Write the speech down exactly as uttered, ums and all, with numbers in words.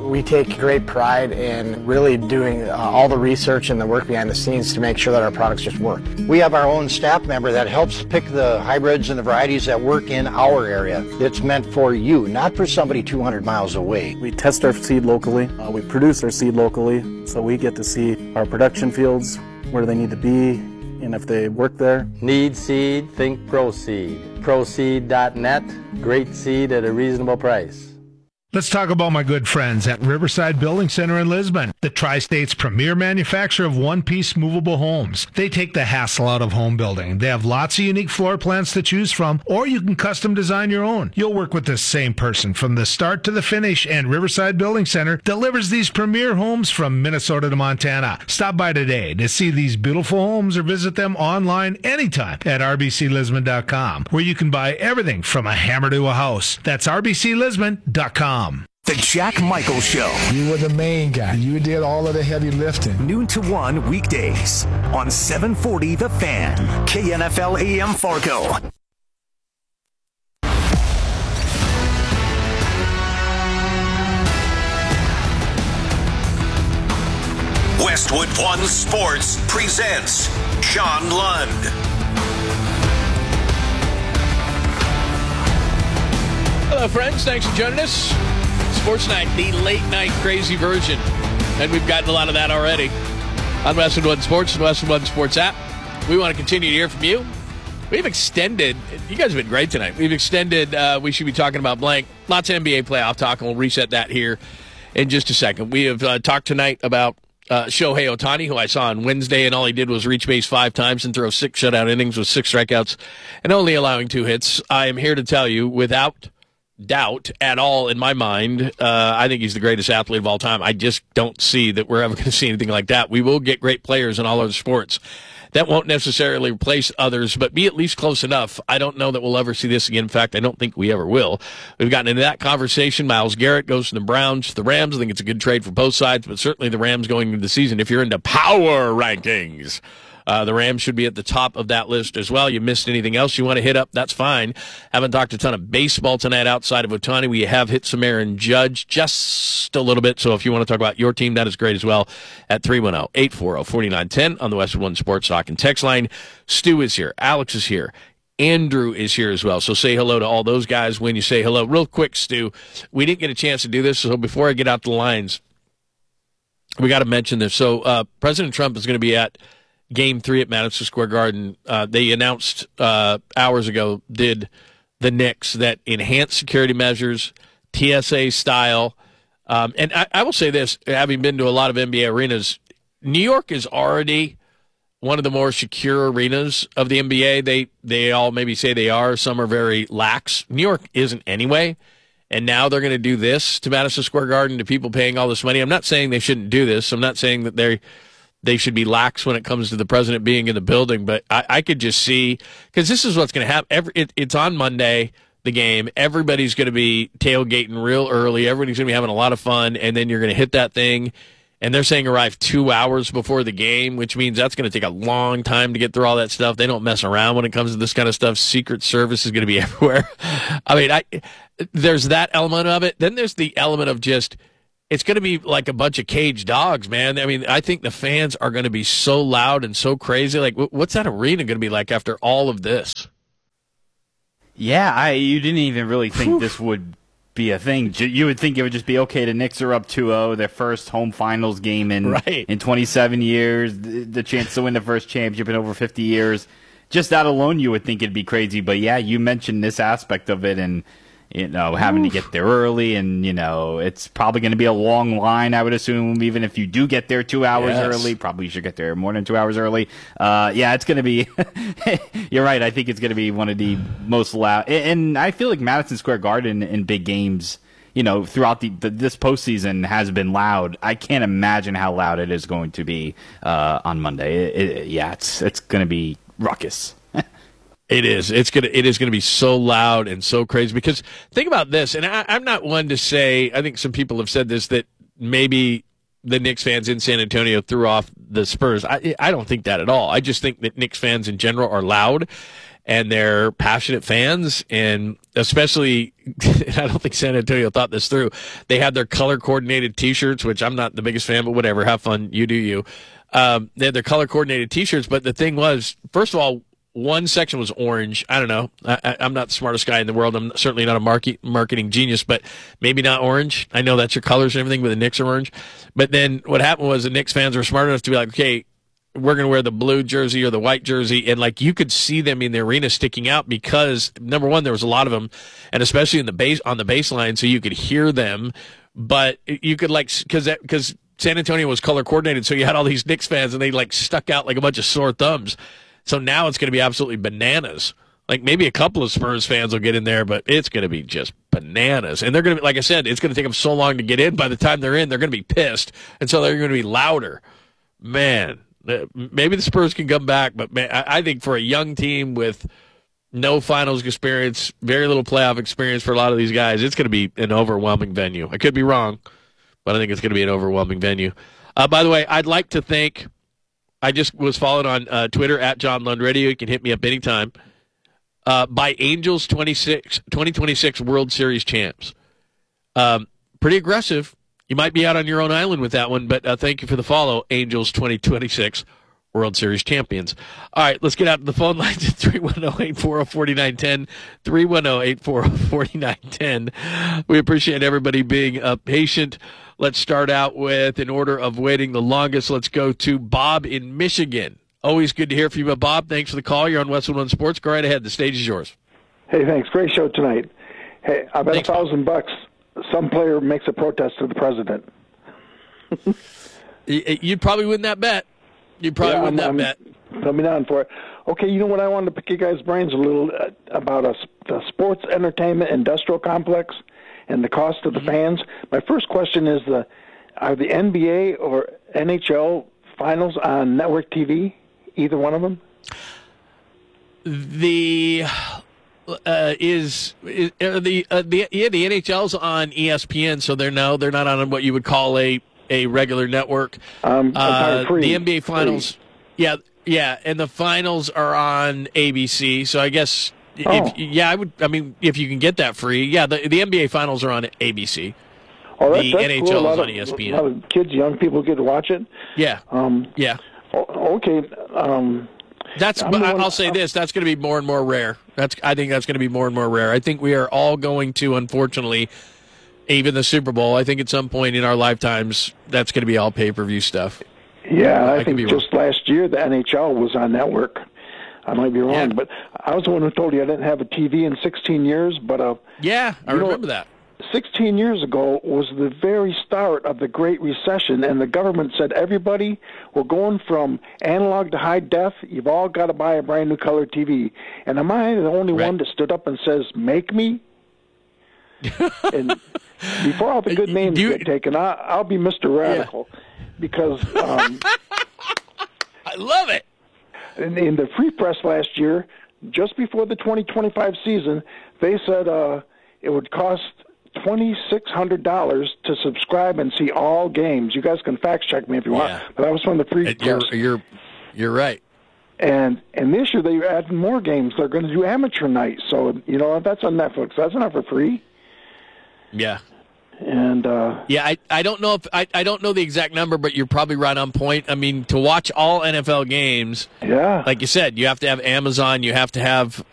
We take great pride in really doing uh, all the research and the work behind the scenes to make sure that our products just work. We have our own staff member that helps pick the hybrids and the varieties that work in our area. It's meant for you, not for somebody two hundred miles away. We test our seed locally. Uh, we produce our seed locally, so we get to see our production fields, where they need to be, and if they work there. Need seed? Think ProSeed. ProSeed dot net. Great seed at a reasonable price. Let's talk about my good friends at Riverside Building Center in Lisbon, the Tri-State's premier manufacturer of one-piece movable homes. They take the hassle out of home building. They have lots of unique floor plans to choose from, or you can custom design your own. You'll work with the same person from the start to the finish, and Riverside Building Center delivers these premier homes from Minnesota to Montana. Stop by today to see these beautiful homes or visit them online anytime at R B C Lisbon dot com, where you can buy everything from a hammer to a house. That's R B C Lisbon dot com. The Jack Michael Show. You were the main guy. You did all of the heavy lifting. Noon to one weekdays on seven forty The Fan, K N F L A M Fargo. Westwood One Sports presents Sean Lund. Hello, friends. Thanks for joining us. Sports Night, the late night crazy version. And we've gotten a lot of that already on Westwood One Sports and Westwood One Sports app. We want to continue to hear from you. We've extended, you guys have been great tonight. We've extended, uh, we should be talking about blank. Lots of N B A playoff talk, and we'll reset that here in just a second. We have uh, talked tonight about uh, Shohei Ohtani, who I saw on Wednesday, and all he did was reach base five times and throw six shutout innings with six strikeouts and only allowing two hits. I am here to tell you, without doubt at all in my mind, uh, I think he's the greatest athlete of all time. I just don't see that we're ever going to see anything like that. We will get great players in all other sports. That won't necessarily replace others, but be at least close enough. I don't know that we'll ever see this again. In fact, I don't think we ever will. We've gotten into that conversation. Myles Garrett goes to the Browns, the Rams. I think it's a good trade for both sides, but certainly the Rams going into the season, if you're into power rankings, Uh, the Rams should be at the top of that list as well. You missed anything else you want to hit up, that's fine. Haven't talked a ton of baseball tonight outside of Ohtani. We have hit some Aaron Judge just a little bit, so if you want to talk about your team, that is great as well at three one zero, eight four zero, four nine one zero on the Westwood One Sports Talk and text line. Stu is here. Alex is here. Andrew is here as well. So say hello to all those guys when you say hello. Real quick, Stu, we didn't get a chance to do this, so before I get out the lines, we got to mention this. So uh, President Trump is going to be at Game three at Madison Square Garden. Uh, they announced uh, hours ago, did the Knicks, that enhanced security measures, T S A style. Um, and I, I will say this, having been to a lot of N B A arenas, New York is already one of the more secure arenas of the N B A. They, they all maybe say they are. Some are very lax. New York isn't anyway. And now they're going to do this to Madison Square Garden, to people paying all this money. I'm not saying they shouldn't do this. I'm not saying that they're they should be lax when it comes to the president being in the building, but I, I could just see, because this is what's going to happen. Every, it, it's on Monday, the game. Everybody's going to be tailgating real early. Everybody's going to be having a lot of fun, and then you're going to hit that thing, and they're saying arrive two hours before the game, which means that's going to take a long time to get through all that stuff. They don't mess around when it comes to this kind of stuff. Secret Service is going to be everywhere. I mean, I, there's that element of it. Then there's the element of just, it's going to be like a bunch of caged dogs, man. I mean, I think the fans are going to be so loud and so crazy. Like, what's that arena going to be like after all of this? Yeah, I you didn't even really think Whew. this would be a thing. You would think it would just be, okay, the Knicks are up two oh, their first home finals game in, right. in twenty-seven years, the chance to win the first championship in over fifty years. Just that alone, you would think it'd be crazy. But, yeah, you mentioned this aspect of it, and you know, having Oof. to get there early, and, you know, it's probably going to be a long line, I would assume, even if you do get there two hours yes. early. Probably you should get there more than two hours early. Uh, yeah, it's going to be, you're right, I think it's going to be one of the most loud. And I feel like Madison Square Garden in big games, you know, throughout the, the this postseason has been loud. I can't imagine how loud it is going to be uh, on Monday. It, it, yeah, it's it's going to be ruckus. It is. It's gonna. It is gonna be so loud and so crazy. Because think about this, and I, I'm not one to say. I think some people have said this, that maybe the Knicks fans in San Antonio threw off the Spurs. I I don't think that at all. I just think that Knicks fans in general are loud, and they're passionate fans, and especially, I don't think San Antonio thought this through. They had their color-coordinated T-shirts, which I'm not the biggest fan, but whatever. Have fun. You do you. Um, they had their color-coordinated T-shirts, but the thing was, first of all, one section was orange. I don't know. I, I'm not the smartest guy in the world. I'm certainly not a market, marketing genius, but maybe not orange. I know that's your colors and everything, but the Knicks are orange. But then what happened was the Knicks fans were smart enough to be like, okay, we're going to wear the blue jersey or the white jersey. And, like, you could see them in the arena sticking out because, number one, there was a lot of them, and especially in the base on the baseline, so you could hear them. But you could, like, because because San Antonio was color coordinated, so you had all these Knicks fans, and they, like, stuck out like a bunch of sore thumbs. So now it's going to be absolutely bananas. Like, maybe a couple of Spurs fans will get in there, but it's going to be just bananas. And they're going to be, like I said, it's going to take them so long to get in. By the time they're in, they're going to be pissed. And so they're going to be louder. Man. Maybe the Spurs can come back, but man, I think for a young team with no finals experience, very little playoff experience for a lot of these guys, it's going to be an overwhelming venue. I could be wrong, but I think it's going to be an overwhelming venue. Uh, by the way, I'd like to thank, I just was followed on uh, Twitter at John Lund Radio. You can hit me up anytime. Uh, by Angels twenty-six, twenty twenty-six World Series champs. Um, pretty aggressive. You might be out on your own island with that one, but uh, thank you for the follow, Angels twenty twenty-six World Series champions. All right, let's get out to the phone lines at three one zero, eight four zero, four nine one zero, three one zero, eight four zero, four nine one zero. We appreciate everybody being uh, patient. Let's start out with, in order of waiting the longest, let's go to Bob in Michigan. Always good to hear from you, Bob. Thanks for the call. You're on Westwood One Sports. Go right ahead. The stage is yours. Hey, thanks. Great show tonight. Hey, I bet Thanks, a thousand Bob. bucks some player makes a protest to the president. You'd probably win that bet. You'd probably yeah, win I'm, that I'm, bet. Put me down for it. Okay, you know what? I wanted to pick you guys' brains a little uh, about a, the sports entertainment industrial complex and the cost to the Mm-hmm. fans. My first question is, the are the N B A or N H L finals on network T V, either one of them? The... Uh, is, is uh, the uh, the yeah the N H L's on E S P N, so they're no they're not on what you would call a, a regular network. Um, uh, free, the N B A finals, free. yeah yeah, and the finals are on A B C. So I guess Oh. if yeah I would I mean if you can get that free, yeah the the N B A finals are on A B C. Oh, that's, the that's N H L cool. A lot is of, on E S P N. A lot of kids, young people get to watch it. Yeah, Um, yeah. o- okay. Um, That's. I'm But the one- I'll say this: that's going to be more and more rare. That's. I think that's going to be more and more rare. I think we are all going to, unfortunately, even the Super Bowl. I think at some point in our lifetimes, that's going to be all pay-per-view stuff. Yeah, I, I could think be wrong. just last year the N H L was on network. I might be wrong, Yeah. but I was the one who told you I didn't have a T V in sixteen years. But uh, Yeah, I You know- remember that. sixteen years ago was the very start of the Great Recession, and the government said, everybody, we're going from analog to high def. You've all got to buy a brand new color T V. And am I the only Right. one that stood up and says, make me? And before all the good names You- get taken, I, I'll be Mister Radical, because um, I love it. in, in the Free Press last year, just before the twenty twenty-five season, they said uh, it would cost twenty-six hundred dollars to subscribe and see all games. You guys can fact check me if you want, Yeah. but that was from the Free And You're Press. you're you're right. And and this year they added more games. They're going to do amateur night, so you know that's on Netflix. That's not for free. Yeah. And uh, Yeah, I, I don't know if I, I don't know the exact number, but you're probably right on point. I mean, to watch all N F L games, yeah, like you said, you have to have Amazon, you have to have